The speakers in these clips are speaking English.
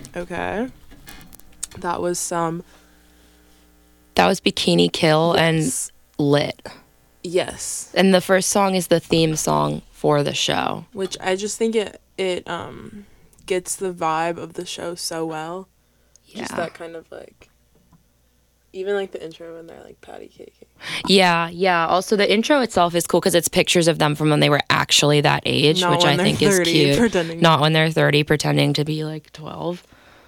Okay. That was some... That was Bikini Kill Yes. and Lit. Yes. And the first song is the theme song for the show. Which I just think it gets the vibe of the show so well. Yeah. Just that kind of like... Even like the intro when they're like patty caking. Yeah. Also, the intro itself is cool because it's pictures of them from when they were actually that age, Not which when I they're think is 30 cute. pretending. Not when they're 30 pretending to be like 12.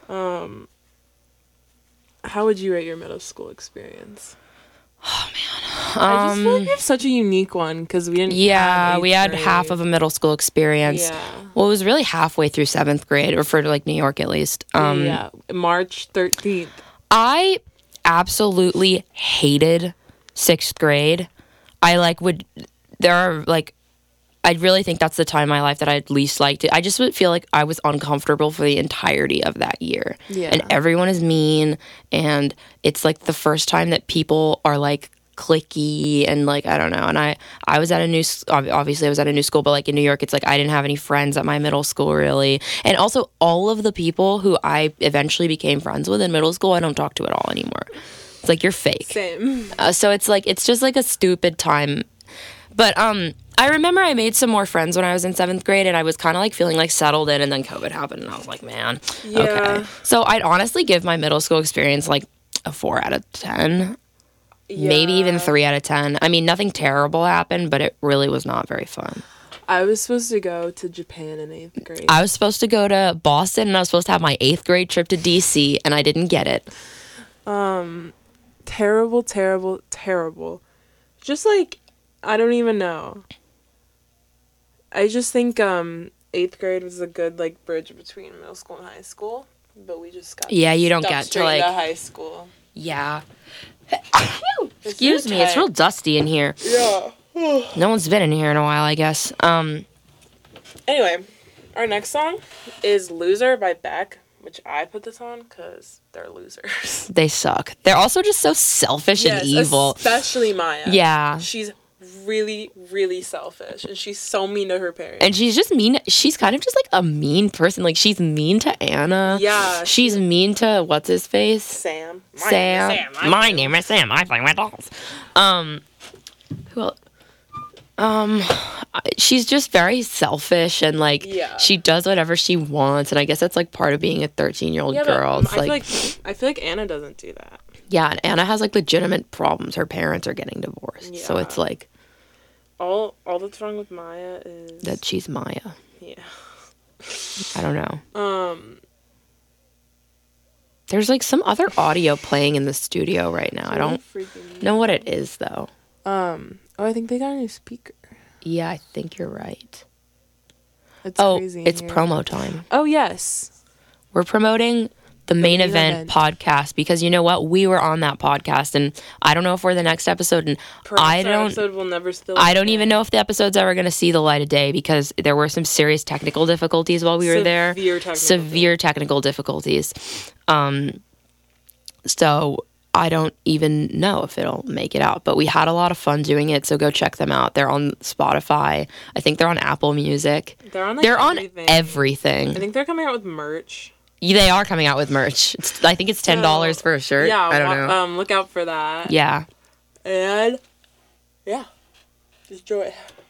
How would you rate your middle school experience? Oh, man. I just feel like we have such a unique one because we didn't have we had half of a middle school experience. Yeah. Well, it was really halfway through 7th grade, or for like New York at least. Yeah. March 13th. I absolutely hated 6th grade. I really think that's the time in my life that I least liked it. I just would feel like I was uncomfortable for the entirety of that year. Yeah. And everyone is mean, and it's like the first time that people are like cliquey and like, I don't know. And I was at a new, obviously I was at a new school, but like in New York, it's like I didn't have any friends at my middle school really. And also all of the people who I eventually became friends with in middle school, I don't talk to at all anymore. It's like, you're fake. Same. So it's like, it's just like a stupid time. But I remember I made some more friends when I was in 7th grade, and I was kind of like feeling like settled in, and then COVID happened, and I was like, man, okay. So I'd honestly give my middle school experience like a 4 out of 10. Yeah. Maybe even 3 out of 10. I mean, nothing terrible happened, but it really was not very fun. I was supposed to go to Japan in 8th grade. I was supposed to go to Boston, and I was supposed to have my 8th grade trip to DC, and I didn't get it. Terrible. Just like, I don't even know. I just think 8th grade was a good like bridge between middle school and high school, but we just got you don't stuck get to straight like into high school. Yeah. Excuse me, it's real dusty in here. Yeah. No one's been in here in a while, I guess. Anyway, our next song is "Loser" by Beck, which I put this on because they're losers. They suck. They're also just so selfish and evil. Especially Maya. Yeah. She's really, really selfish, and she's so mean to her parents. And she's just mean. She's kind of just like a mean person. Like, she's mean to Anna. Yeah. She's mean to what's his face? Sam. My name is Sam. I play with dolls. Who else? She's just very selfish, and like she does whatever she wants, and I guess that's like part of being a 13-year-old girl. It's I feel like Anna doesn't do that. Yeah, and Anna has like legitimate problems. Her parents are getting divorced, so it's like all that's wrong with Maya is that she's Maya. Yeah. I don't know. There's like some other audio playing in the studio right now. I don't know what it is though. I think they got a new speaker. Yeah, I think you're right. It's crazy. It's promo time. Oh, yes. We're promoting the main event podcast because you know what? We were on that podcast, and I don't know if we're the next episode, and I don't even know if the episode's ever going to see the light of day because there were some serious technical difficulties while we were there. Severe technical difficulties. So I don't even know if it'll make it out, but we had a lot of fun doing it, so go check them out. They're on Spotify. I think they're on Apple Music. They're on everything. I think they're coming out with merch. They are coming out with merch. I think it's $10 for a shirt. Yeah, I don't know. Look out for that. Yeah. And yeah, just enjoy it.